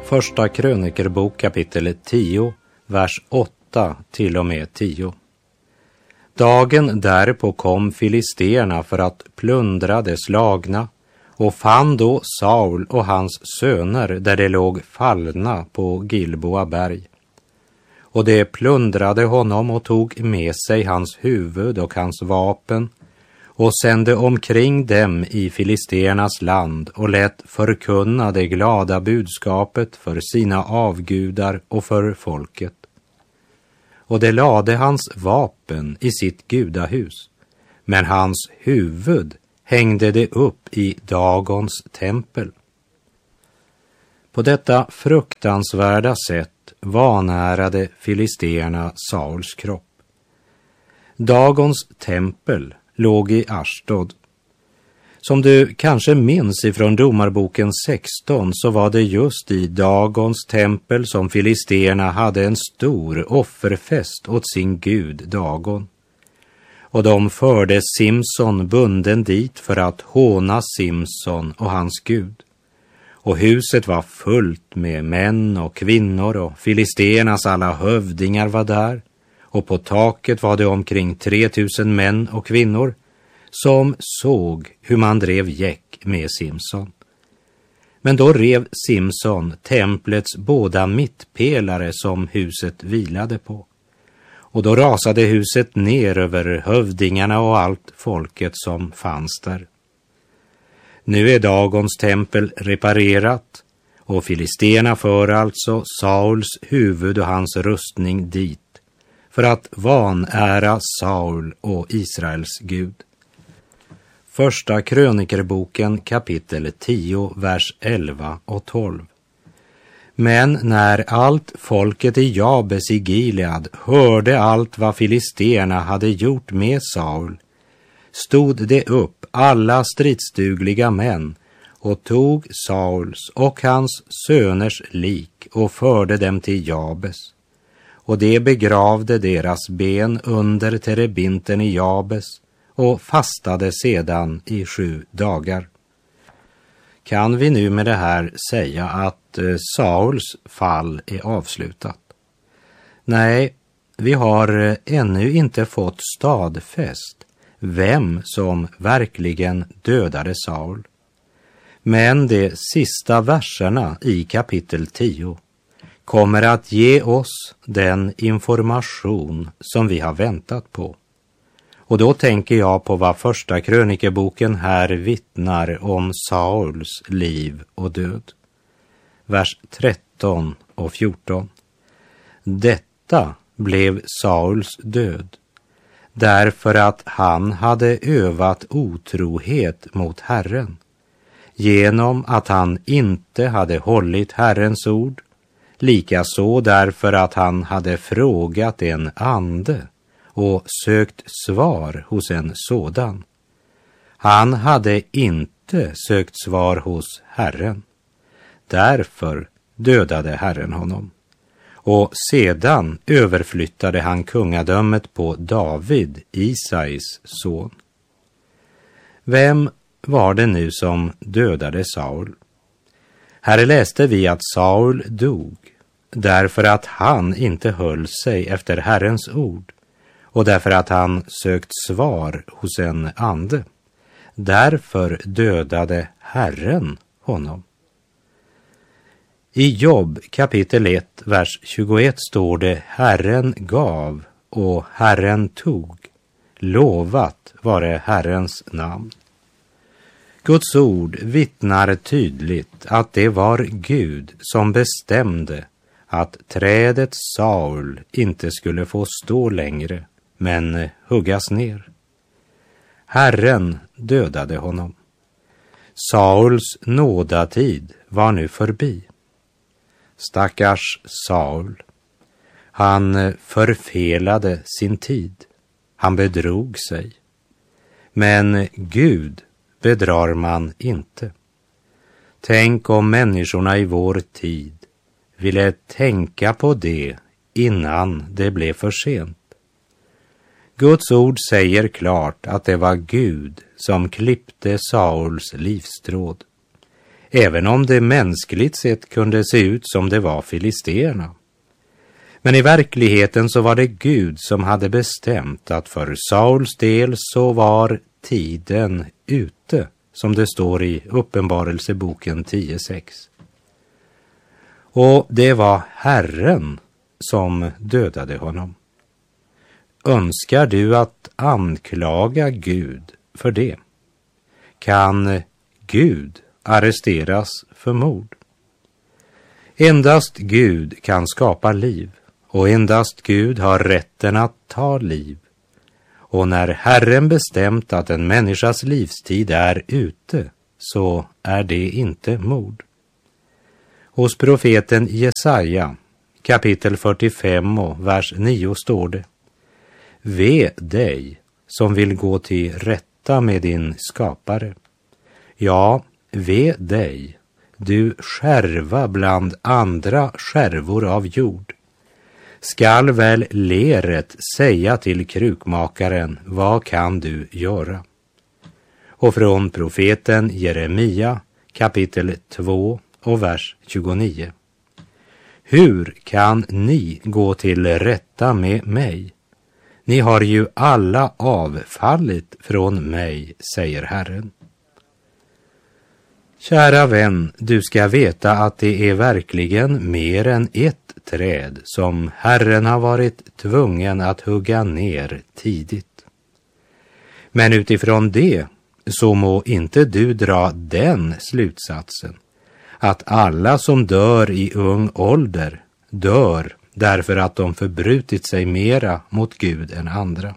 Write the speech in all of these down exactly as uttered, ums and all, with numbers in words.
Första krönikerbok kapitel tio, vers åtta till och med tio. Dagen därpå kom filisterna för att plundra de slagna och fann då Saul och hans söner där de låg fallna på Gilboa berg. Och de plundrade honom och tog med sig hans huvud och hans vapen och sände omkring dem i filisternas land och lät förkunna det glada budskapet för sina avgudar och för folket. Och de lade hans vapen i sitt gudahus, men hans huvud hängde det upp i Dagons tempel. På detta fruktansvärda sätt vanärade filisterna Sauls kropp. Dagons tempel låg i Ashdod. Som du kanske minns ifrån Domarboken sexton så var det just i Dagons tempel som filisterna hade en stor offerfest åt sin gud Dagon. Och de förde Simson bunden dit för att håna Simson och hans gud. Och huset var fullt med män och kvinnor och filisternas alla hövdingar var där. Och på taket var det omkring tre tusen män och kvinnor som såg hur man drev gäck med Simson. Men då rev Simson templets båda mittpelare som huset vilade på. Och då rasade huset ner över hövdingarna och allt folket som fanns där. Nu är Dagons tempel reparerat och filisterna för alltså Sauls huvud och hans rustning dit för att vanära Saul och Israels Gud. Första krönikerboken kapitel tio, vers elva och tolv. Men när allt folket i Jabes i Gilead hörde allt vad filisterna hade gjort med Saul, stod det upp alla stridsdugliga män och tog Sauls och hans söners lik och förde dem till Jabes. Och de begravde deras ben under terebinten i Jabes och fastade sedan i sju dagar. Kan vi nu med det här säga att eh, Sauls fall är avslutat? Nej, vi har eh, ännu inte fått stadfäst vem som verkligen dödade Saul. Men de sista verserna i kapitel tio kommer att ge oss den information som vi har väntat på. Och då tänker jag på vad första krönikeboken här vittnar om Sauls liv och död. Vers tretton och fjorton. Detta blev Sauls död, därför att han hade övat otrohet mot Herren, genom att han inte hade hållit Herrens ord, likaså därför att han hade frågat en ande och sökt svar hos en sådan. Han hade inte sökt svar hos Herren. Därför dödade Herren honom. Och sedan överflyttade han kungadömet på David, Isais son. Vem var det nu som dödade Saul? Här läste vi att Saul dog därför att han inte höll sig efter Herrens ord och därför att han sökt svar hos en ande. Därför dödade Herren honom. I Jobb kapitel ett, vers tjugoett står det: Herren gav och Herren tog. Lovat vare Herrens namn. Guds ord vittnar tydligt att det var Gud som bestämde att trädet Saul inte skulle få stå längre, men huggas ner. Herren dödade honom. Sauls nådatid var nu förbi. Stackars Saul. Han förfelade sin tid. Han bedrog sig. Men Gud bedrar man inte. Tänk om människorna i vår tid ville tänka på det innan det blev för sent. Guds ord säger klart att det var Gud som klippte Sauls livstråd. även om det mänskligt sett kunde se ut som det var filisterna. Men i verkligheten så var det Gud som hade bestämt att för Sauls del så var tiden ute, som det står i Uppenbarelseboken tio sex. Och det var Herren som dödade honom. Önskar du att anklaga Gud för det? Kan Gud arresteras för mord? Endast Gud kan skapa liv, och endast Gud har rätten att ta liv. Och när Herren bestämt att en människas livstid är ute, så är det inte mord. Hos profeten Jesaja, kapitel fyrtiofem och vers nio står det: Ve dig som vill gå till rätta med din skapare. Ja, ve dig, du skärva bland andra skärvor av jord. Skall väl leret säga till krukmakaren, vad kan du göra? Och från profeten Jeremia, kapitel två och vers tjugonio. Hur kan ni gå till rätta med mig? Ni har ju alla avfallit från mig, säger Herren. Kära vän, du ska veta att det är verkligen mer än ett träd som Herren har varit tvungen att hugga ner tidigt. Men utifrån det så må inte du dra den slutsatsen att alla som dör i ung ålder dör därför att de förbrutit sig mera mot Gud än andra.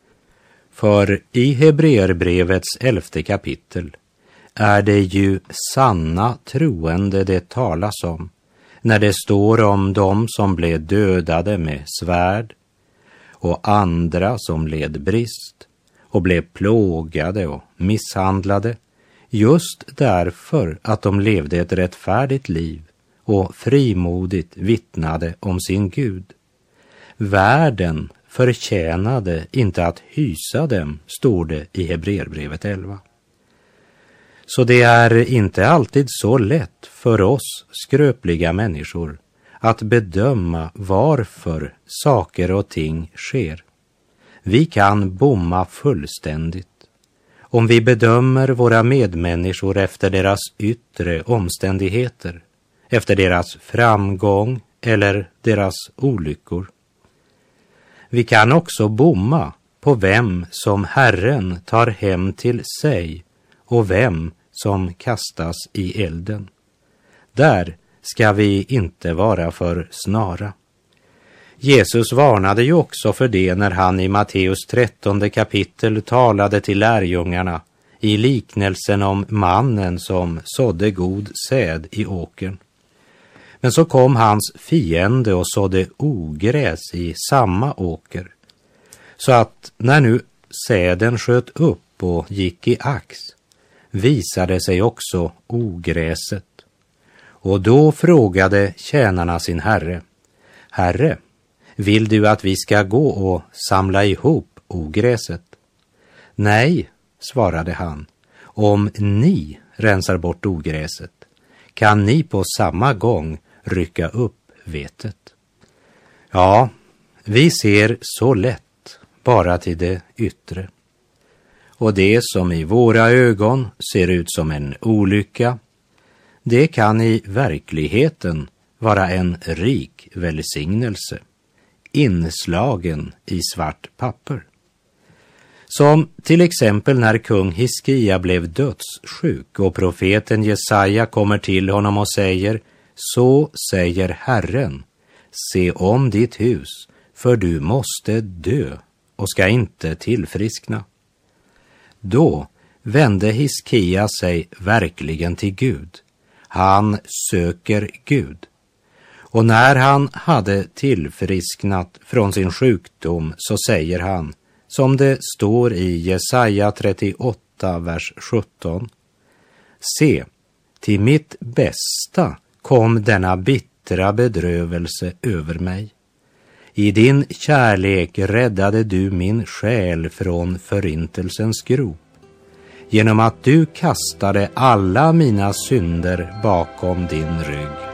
För i Hebreerbrevets elfte kapitel är det ju sanna troende det talas om när det står om dem som blev dödade med svärd och andra som led brist och blev plågade och misshandlade just därför att de levde ett rättfärdigt liv och frimodigt vittnade om sin Gud. Världen förtjänade inte att hysa dem, står det i Hebreerbrevet elva. Så det är inte alltid så lätt för oss skröpliga människor att bedöma varför saker och ting sker. Vi kan bomma fullständigt om vi bedömer våra medmänniskor efter deras yttre omständigheter, efter deras framgång eller deras olyckor. Vi kan också bomma på vem som Herren tar hem till sig och vem som kastas i elden. Där ska vi inte vara för snara. Jesus varnade ju också för det när han i Matteus trettonde kapitel talade till lärjungarna i liknelsen om mannen som sådde god säd i åkern. Men så kom hans fiende och sådde ogräs i samma åker, så att när nu säden sköt upp och gick i ax visade sig också ogräset. Och då frågade tjänarna sin herre: Herre, vill du att vi ska gå och samla ihop ogräset? Nej, svarade han, om ni rensar bort ogräset kan ni på samma gång rycka upp vetet. Ja, vi ser så lätt bara till det yttre. Och det som i våra ögon ser ut som en olycka, det kan i verkligheten vara en rik välsignelse, inslagen i svart papper. Som till exempel när kung Hiskia blev dödssjuk och profeten Jesaja kommer till honom och säger: Så säger Herren, se om ditt hus, för du måste dö och ska inte tillfriskna. Då vände Hiskia sig verkligen till Gud. Han söker Gud. Och när han hade tillfrisknat från sin sjukdom så säger han, som det står i Jesaja trettioåtta, vers sjutton: Se, till mitt bästa kom denna bittra bedrövelse över mig. I din kärlek räddade du min själ från förintelsens grop. genom att du kastade alla mina synder bakom din rygg.